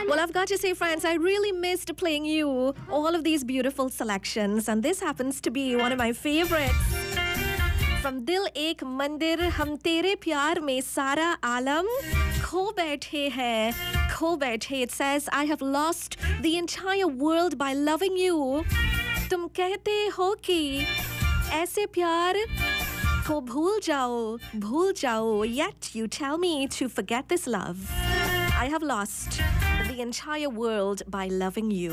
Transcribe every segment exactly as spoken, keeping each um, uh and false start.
Well, I've got to say, friends, I really missed playing you all of these beautiful selections, and this happens to be one of my favorites. From Dil Ek Mandir, Hum Tere Pyar Mein Sara Alam Kho Baithe Hai, Kho Baithe. It says, I have lost the entire world by loving you. Tum kehte ho ki aise pyar ko bhool jao, bhool jao. Yet you tell me to forget this love. I have lost the entire world by loving you.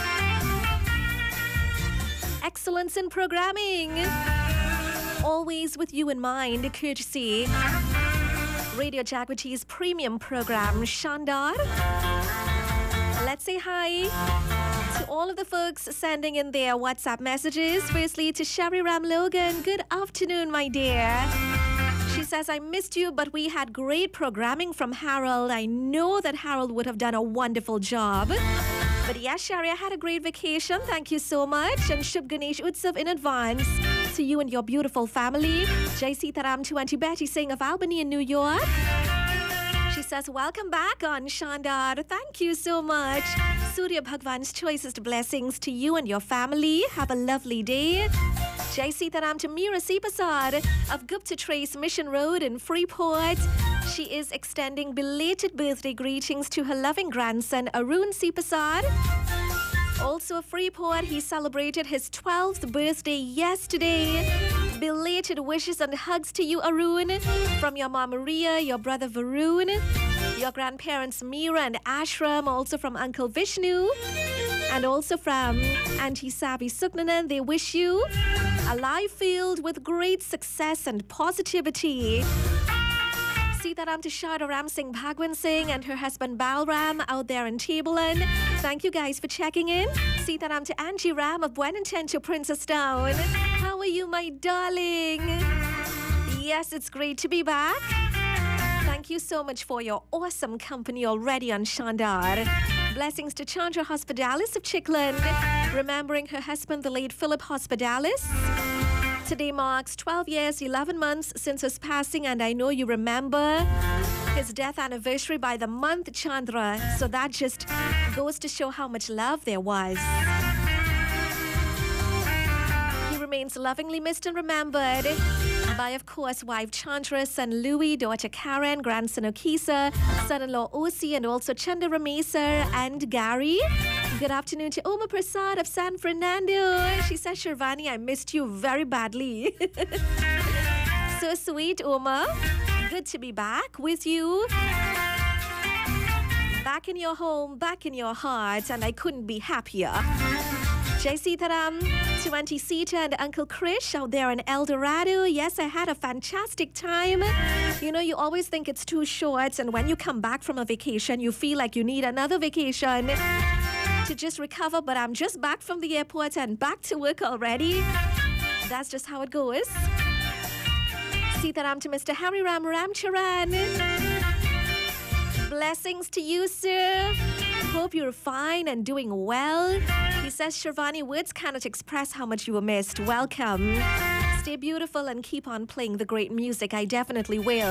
Excellence in programming. Always with you in mind, courtesy Radio Jaguar's premium program, Shandar. Let's say hi to all of the folks sending in their WhatsApp messages. Firstly, to Sherry Ram Logan. Good afternoon, my dear. She says, I missed you, but we had great programming from Harold. I know that Harold would have done a wonderful job. But yes, Sherry, I had a great vacation. Thank you so much. And Shubh Ganesh Utsav in advance to you and your beautiful family. Jai Sitaram to Auntie Betty Singh of Albany in New York. She says, welcome back on Shandar. Thank you so much. Surya Bhagwan's choicest blessings to you and your family. Have a lovely day. Jai Sitaram to Meera Sipasar of Gupta Trace Mission Road in Freeport. She is extending belated birthday greetings to her loving grandson, Arun Sipasar. Also a Freeport, he celebrated his twelfth birthday yesterday. Belated wishes and hugs to you, Arun, from your mom Maria, your brother Varun, your grandparents Meera and Ashram, also from Uncle Vishnu, and also from Auntie Sabi Suknanan. They wish you a life filled with great success and positivity. Sitaram to Sharda Ram Singh Bhagwan Singh and her husband Balram out there in Tableland. Thank you guys for checking in. Sitaram to Angie Ram of Buenintento Princess Town. How are you, my darling? Yes, it's great to be back. Thank you so much for your awesome company already on Shandar. Blessings to Chandra Hospitalis of Chickland, remembering her husband, the late Philip Hospitalis. Today marks twelve years, eleven months since his passing, and I know you remember his death anniversary by the month, Chandra. So that just goes to show how much love there was. He remains lovingly missed and remembered by, of course, wife Chandra, son Louis, daughter Karen, grandson Okisa, son-in-law Osi, and also Chanda Ramesar and Gary. Good afternoon to Oma Prasad of San Fernando. She says, Shirvani, I missed you very badly. So sweet, Oma. Good to be back with you. Back in your home, back in your heart, and I couldn't be happier. Jai Sitaram to Auntie Sita and Uncle Krish out there in El Dorado. Yes, I had a fantastic time. You know, you always think it's too short, and when you come back from a vacation, you feel like you need another vacation to just recover, but I'm just back from the airport and back to work already. That's just how it goes. Sitaram to Mister Harry Ram Ramcharan. Blessings to you, sir. Hope you're fine and doing well. He says, Shirvani, words cannot express how much you were missed. Welcome. Stay beautiful and keep on playing the great music. I definitely will.